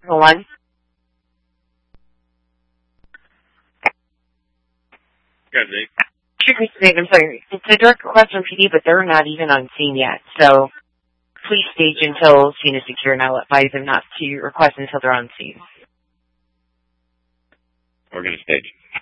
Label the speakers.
Speaker 1: Hold on.
Speaker 2: Good, Nick.
Speaker 1: I'm sorry. It's a direct request from PD, but they're not even on scene yet. So please stage until scene is secure, and I'll advise them not to request until they're on scene.
Speaker 2: We're going to stage.